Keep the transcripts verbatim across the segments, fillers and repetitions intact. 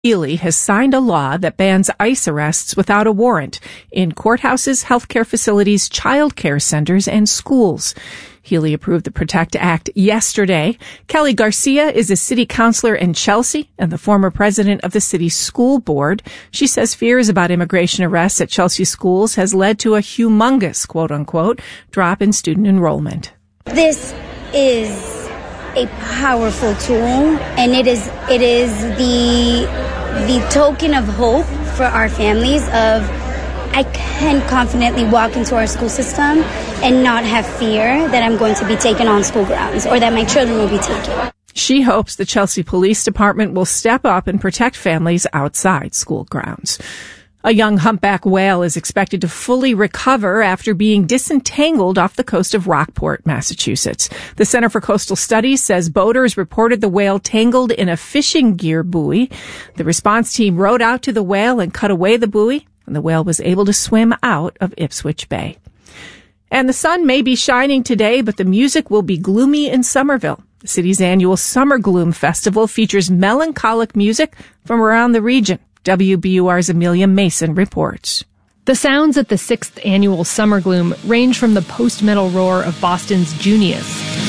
Healy has signed a law that bans ICE arrests without a warrant in courthouses, healthcare facilities, child care centers, and schools. Healy approved the PROTECT Act yesterday. Kelly Garcia is a city councilor in Chelsea and the former president of the city's school board. She says fears about immigration arrests at Chelsea schools has led to a humongous, quote-unquote, drop in student enrollment. This is a powerful tool, and it is it is the the token of hope for our families of I can confidently walk into our school system and not have fear that I'm going to be taken on school grounds or that my children will be taken. She hopes the Chelsea Police Department will step up and protect families outside school grounds. A young humpback whale is expected to fully recover after being disentangled off the coast of Rockport, Massachusetts. The Center for Coastal Studies says boaters reported the whale tangled in a fishing gear buoy. The response team rowed out to the whale and cut away the buoy, and the whale was able to swim out of Ipswich Bay. And the sun may be shining today, but the music will be gloomy in Somerville. The city's annual Summer Gloom Festival features melancholic music from around the region. W B U R's Amelia Mason reports. The sounds at the sixth annual Summer Gloom range from the post-metal roar of Boston's Junius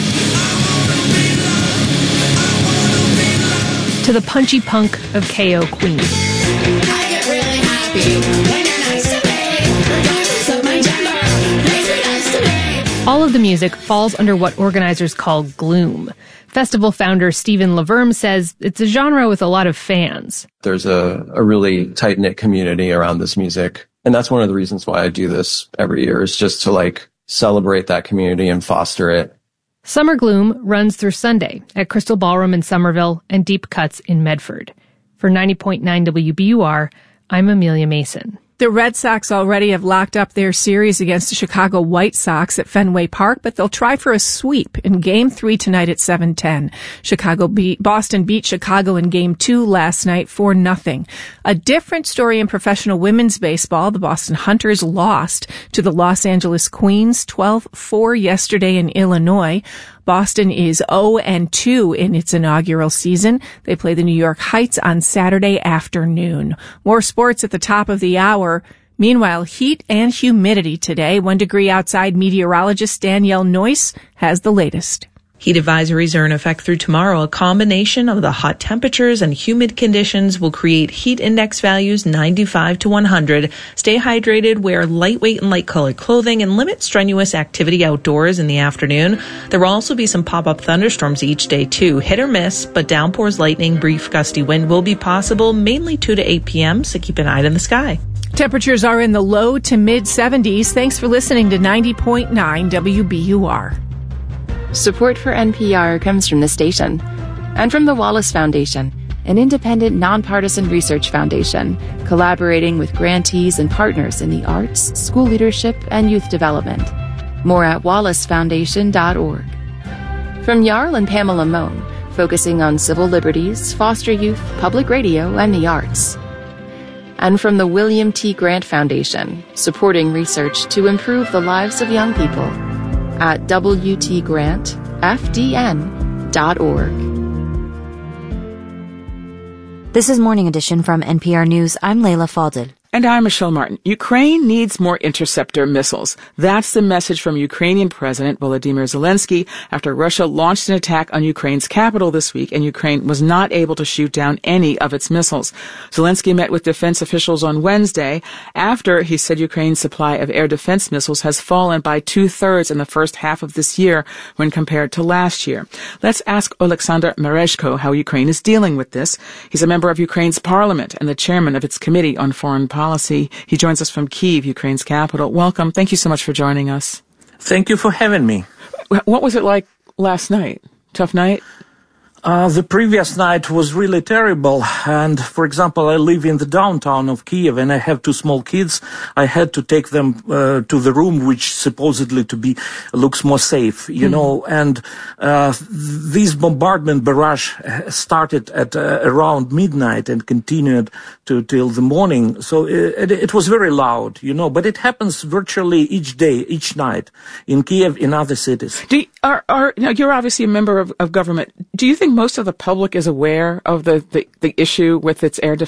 to the punchy punk of K O Queen. I get really happy when you're nice to me, regardless of my gender, please be nice to me. All of the music falls under what organizers call gloom. Festival founder Stephen Laverme says it's a genre with a lot of fans. There's a, a really tight-knit community around this music. And that's one of the reasons why I do this every year, is just to like celebrate that community and foster it. Summer Gloom runs through Sunday at Crystal Ballroom in Somerville and Deep Cuts in Medford. For ninety point nine W B U R, I'm Amelia Mason. The Red Sox already have locked up their series against the Chicago White Sox at Fenway Park, but they'll try for a sweep in Game three tonight at seven ten. Chicago beat, Boston beat Chicago in Game two last night for nothing. A different story in professional women's baseball. The Boston Hunters lost to the Los Angeles Queens twelve four yesterday in Illinois. Boston is oh and two in its inaugural season. They play the New York Heights on Saturday afternoon. More sports at the top of the hour. Meanwhile, heat and humidity today. One degree outside. Meteorologist Danielle Noyce has the latest. Heat advisories are in effect through tomorrow. A combination of the hot temperatures and humid conditions will create heat index values ninety-five to one hundred. Stay hydrated, wear lightweight and light-colored clothing, and limit strenuous activity outdoors in the afternoon. There will also be some pop-up thunderstorms each day, too. Hit or miss, but downpours, lightning, brief gusty wind will be possible, mainly two to eight p.m., so keep an eye on the sky. Temperatures are in the low to mid-seventies. Thanks for listening to ninety point nine W B U R. Support for N P R comes from the station and from the Wallace Foundation, an independent, nonpartisan research foundation collaborating with grantees and partners in the arts, school leadership, and youth development. More at wallace foundation dot org. From Jarl and Pamela Mohn, focusing on civil liberties, foster youth, public radio, and the arts. And from the William T. Grant Foundation, supporting research to improve the lives of young people. At W T grant F D N dot org. This is Morning Edition from N P R News. I'm Layla Falded. And I'm Michelle Martin. Ukraine needs more interceptor missiles. That's the message from Ukrainian President Volodymyr Zelensky after Russia launched an attack on Ukraine's capital this week and Ukraine was not able to shoot down any of its missiles. Zelensky met with defense officials on Wednesday after he said Ukraine's supply of air defense missiles has fallen by two-thirds in the first half of this year when compared to last year. Let's ask Oleksandr Merezhko how Ukraine is dealing with this. He's a member of Ukraine's parliament and the chairman of its Committee on Foreign Policy. Policy. He joins us from Kyiv, Ukraine's capital. Welcome. Thank you so much for joining us. Thank you for having me. What was it like last night? Tough night? Uh, the previous night was really terrible. And, for example, I live in the downtown of Kyiv and I have two small kids. I had to take them uh, to the room which supposedly to be looks more safe, you mm-hmm. know. And uh, this bombardment barrage started at uh, around midnight and continued to till the morning. So it, it was very loud, you know. But it happens virtually each day, each night in Kyiv, in other cities. Do you, are, are, now you're obviously a member of, of government. Do you think most of the public is aware of the, the, the issue with its air defense